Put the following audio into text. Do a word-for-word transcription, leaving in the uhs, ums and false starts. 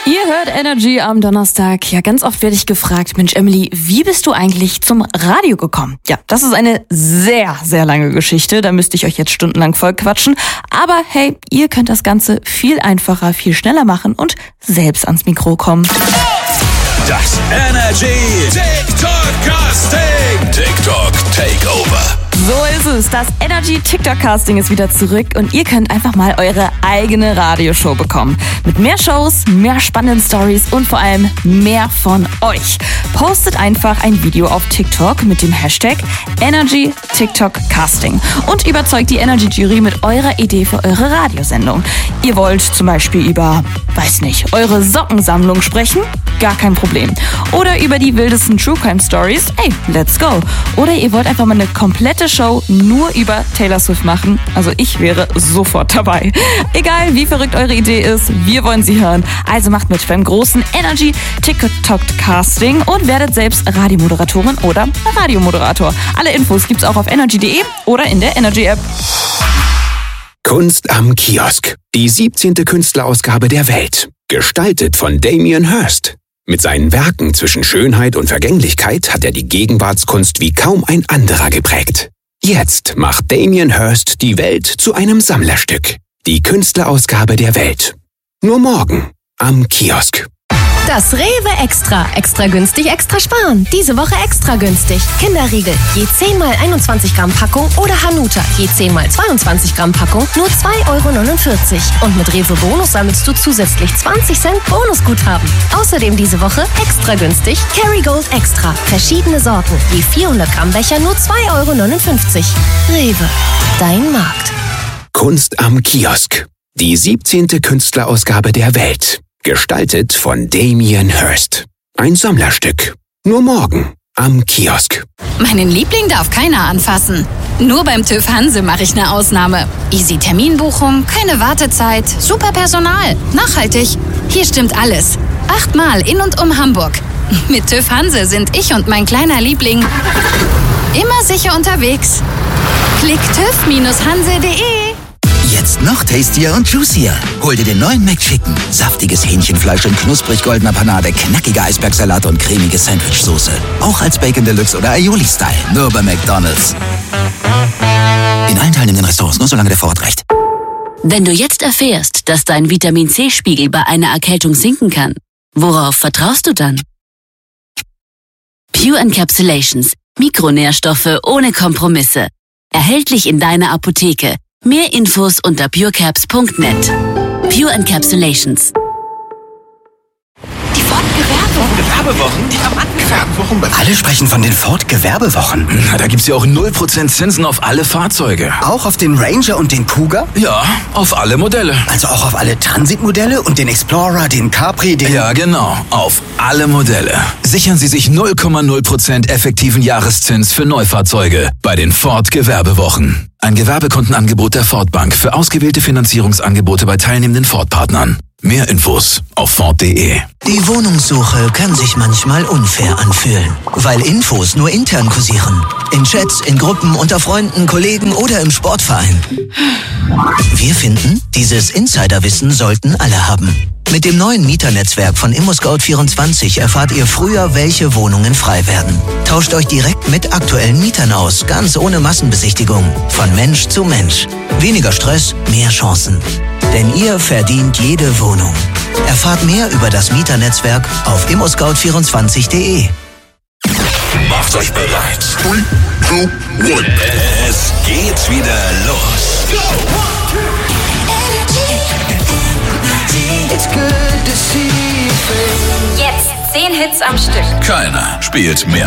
Ihr hört Energy am Donnerstag. Ja, ganz oft werde ich gefragt, Mensch Emily, wie bist du eigentlich zum Radio gekommen? Ja, das ist eine sehr, sehr lange Geschichte. Da müsste ich euch jetzt stundenlang voll quatschen. Aber hey, ihr könnt das Ganze viel einfacher, viel schneller machen und selbst ans Mikro kommen. Das Energy TikTok Casting. TikTok Takeover. So ist es. Das Energy TikTok Casting ist wieder zurück und ihr könnt einfach mal eure eigene Radioshow bekommen. Mit mehr Shows, mehr spannenden Stories und vor allem mehr von euch. Postet einfach ein Video auf TikTok mit dem Hashtag Energy TikTok Casting und überzeugt die Energy Jury mit eurer Idee für eure Radiosendung. Ihr wollt zum Beispiel über, weiß nicht, eure Sockensammlung sprechen? Gar kein Problem. Oder über die wildesten True Crime Stories? Ey, let's go. Oder ihr wollt einfach mal eine komplette Show nur über Taylor Swift machen? Also ich wäre sofort dabei. Egal wie verrückt eure Idee ist, wir wollen sie hören. Also macht mit beim großen Energy TikTok Casting und werdet selbst Radiomoderatorin oder Radiomoderator. Alle Infos gibt's auch auf energy punkt de oder in der Energy App. Kunst am Kiosk. Die siebzehnte Künstlerausgabe der Welt. Gestaltet von Damien Hirst. Mit seinen Werken zwischen Schönheit und Vergänglichkeit hat er die Gegenwartskunst wie kaum ein anderer geprägt. Jetzt macht Damien Hirst die Welt zu einem Sammlerstück. Die Künstlerausgabe der Welt. Nur morgen am Kiosk. Das Rewe Extra. Extra günstig, extra sparen. Diese Woche extra günstig. Kinderriegel. Je zehn mal einundzwanzig Gramm Packung oder Hanuta. Je zehn mal zweiundzwanzig Gramm Packung. Nur zwei Euro neunundvierzig. Und mit Rewe Bonus sammelst du zusätzlich zwanzig Cent Bonusguthaben. Außerdem diese Woche extra günstig Kerrygold Extra. Verschiedene Sorten. Je vierhundert Gramm Becher nur zwei Euro neunundfünfzig. Rewe. Dein Markt. Kunst am Kiosk. Die siebzehnte Künstlerausgabe der Welt. Gestaltet von Damien Hirst. Ein Sammlerstück. Nur morgen am Kiosk. Meinen Liebling darf keiner anfassen. Nur beim TÜV Hanse mache ich eine Ausnahme. Easy Terminbuchung, keine Wartezeit, super Personal, nachhaltig. Hier stimmt alles. Achtmal in und um Hamburg. Mit TÜV Hanse sind ich und mein kleiner Liebling immer sicher unterwegs. Klick tüv hanse punkt de. Jetzt noch tastier und juicier. Hol dir den neuen McChicken. Saftiges Hähnchenfleisch in knusprig goldener Panade, knackiger Eisbergsalat und cremige Sandwichsoße. Auch als Bacon Deluxe oder Aioli-Style. Nur bei McDonald's. In allen teilnehmenden Restaurants, nur solange der Vorrat reicht. Wenn du jetzt erfährst, dass dein Vitamin-C-Spiegel bei einer Erkältung sinken kann, worauf vertraust du dann? Pure Encapsulations. Mikronährstoffe ohne Kompromisse. Erhältlich in deiner Apotheke. Mehr Infos unter purecaps punkt net. Pure Encapsulations. Die Ford-Gewerbewochen. Gewerbewochen? Die Gewerbewochen. Alle sprechen von den Ford-Gewerbewochen. Na, da gibt's ja auch null Prozent Zinsen auf alle Fahrzeuge. Auch auf den Ranger und den Kuga? Ja, auf alle Modelle. Also auch auf alle Transitmodelle und den Explorer, den Capri, den... Ja, genau. Auf alle Modelle. Sichern Sie sich null Komma null Prozent effektiven Jahreszins für Neufahrzeuge bei den Ford-Gewerbewochen. Ein Gewerbekontenangebot der Ford Bank für ausgewählte Finanzierungsangebote bei teilnehmenden Ford-Partnern. Mehr Infos auf ford punkt de. Die Wohnungssuche kann sich manchmal unfair anfühlen, weil Infos nur intern kursieren. In Chats, in Gruppen, unter Freunden, Kollegen oder im Sportverein. Wir finden, dieses Insiderwissen sollten alle haben. Mit dem neuen Mieternetzwerk von ImmoScout vierundzwanzig erfahrt ihr früher, welche Wohnungen frei werden. Tauscht euch direkt mit aktuellen Mietern aus, ganz ohne Massenbesichtigung. Von Mensch zu Mensch. Weniger Stress, mehr Chancen. Denn ihr verdient jede Wohnung. Erfahrt mehr über das Mieternetzwerk auf immoscout vierundzwanzig punkt de. Macht euch bereit. Es geht wieder los. Jetzt zehn Hits am Stück. Keiner spielt mehr